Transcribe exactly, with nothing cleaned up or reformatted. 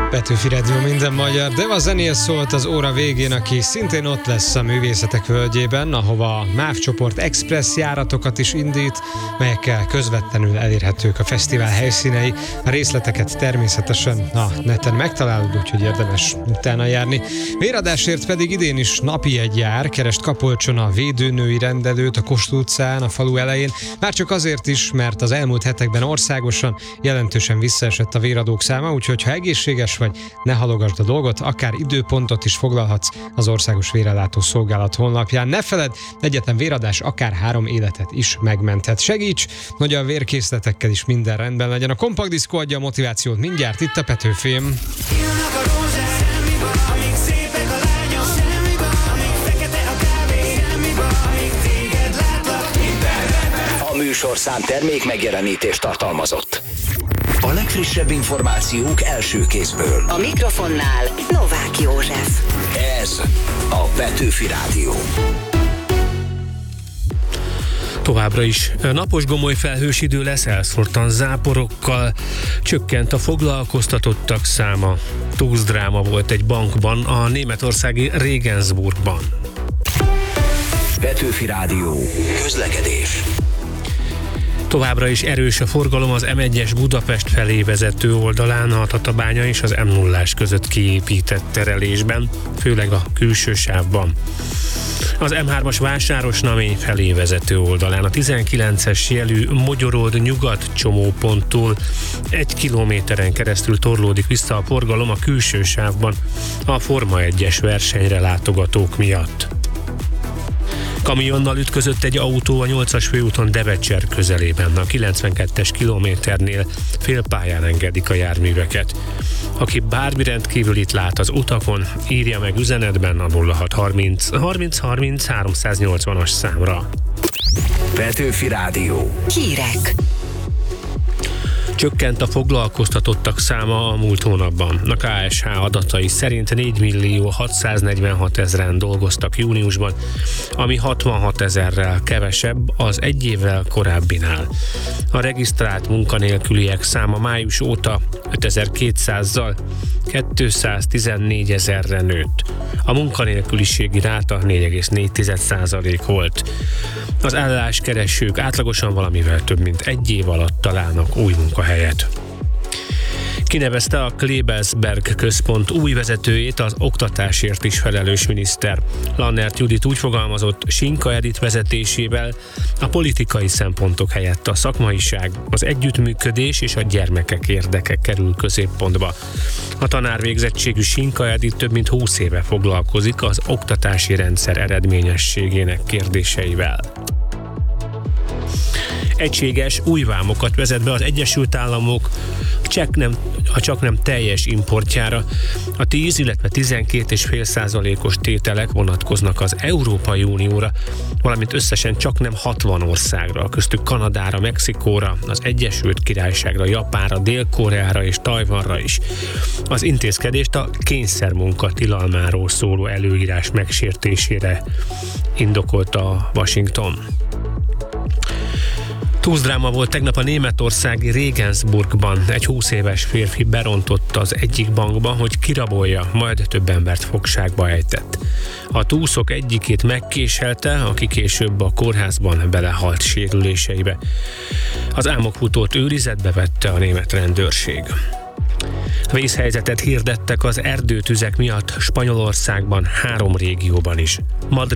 Petőfi Rádió minden magyar, de a zenél szólt az óra végén, aki szintén ott lesz a Művészetek Völgyében, ahova a MÁV csoport express járatokat is indít, melyekkel közvetlenül elérhetők a fesztivál helyszínei. A részleteket természetesen a neten megtalálod, úgyhogy érdemes utána járni. Véradásért pedig idén is napi egy jár, keresd Kapolcson a védőnői rendelőt a Kossuth utcán, a falu elején, már csak azért is, mert az elmúlt hetekben országosan jelentősen visszaesett a véradók száma, úgyhogy ha egészséges vagy, ne halogasd a dolgot, akár időpontot is foglalhatsz az Országos Vérellátó Szolgálat honlapján. Ne feledd, egyetlen véradás akár három életet is megmenthet. Segíts, hogy a vérkészletekkel is minden rendben legyen. A Kompakt Diszkó adja a motivációt mindjárt itt a Petőfém. A műsorszám termék megjelenítést tartalmazott. A legfrissebb információk első kézből. A mikrofonnál Novák József. Ez a Petőfi Rádió. Továbbra is napos gomoly felhős idő lesz, elszórtan záporokkal, csökkent a foglalkoztatottak száma. Túlzdráma volt egy bankban, a németországi Regensburgban. Petőfi Rádió. Közlekedés. Továbbra is erős a forgalom az em egyes Budapest felé vezető oldalán, a Tatabánya és az em nullás között kiépített terelésben, főleg a külső sávban. Az em hármas Vásárosnamény felé vezető oldalán a tizenkilences jelű Mogyorod nyugat csomóponttól egy kilométeren keresztül torlódik vissza a forgalom a külső sávban a Forma egyes versenyre látogatók miatt. Kamionnal ütközött egy autó a nyolcas főúton Devecser közelében. A kilencvenkettes kilométernél félpályán engedik a járműveket. Aki bármi rendkívülit lát az utakon, írja meg üzenetben a nulla hat harminc harminc harminc háromszáznyolcvanas számra. Petőfi Rádió. Hírek. Csökkent a foglalkoztatottak száma a múlt hónapban. A ká es há adatai szerint négymillió hatszáznegyvenhat ezeren dolgoztak júniusban, ami hatvanhat ezerrel kevesebb az egy évvel korábbinál. A regisztrált munkanélküliek száma május óta ötezer-kétszázzal kétszáztizennégy ezerre nőtt. A munkanélküliségi ráta négy egész négy százalék volt. Az álláskeresők átlagosan valamivel több mint egy év alatt találnak új munkahelyet. Kinevezte a Klebelsberg központ új vezetőjét az oktatásért is felelős miniszter. Lannert Judit úgy fogalmazott, Sinka Edit vezetésével a politikai szempontok helyett a szakmaiság, az együttműködés és a gyermekek érdeke kerül középpontba. A tanárvégzettségű Sinka Edit több mint húsz éve foglalkozik az oktatási rendszer eredményességének kérdéseivel. Egységes új vámokat vezet be az Egyesült Államok csak nem, a csak nem teljes importjára. A tíz, illetve tizenkét egész öt százalékos tételek vonatkoznak az Európai Unióra, valamint összesen csak nem hatvan országra, köztük Kanadára, Mexikóra, az Egyesült Királyságra, Japánra, Dél-Koreára és Tajvanra is. Az intézkedést a kényszermunka tilalmáról szóló előírás megsértésére indokolta Washington. Túlzdráma volt tegnap a németországi Regensburgban. Egy húsz éves férfi berontott az egyik bankba, hogy kirabolja, majd több embert fogságba ejtett. A túszok egyikét megkéselte, aki később a kórházban belehalt sérüléseibe. Az álmokfutót őrizetbe vette a német rendőrség. Vészhelyzetet hirdettek az erdőtüzek miatt Spanyolországban három régióban is. Madrid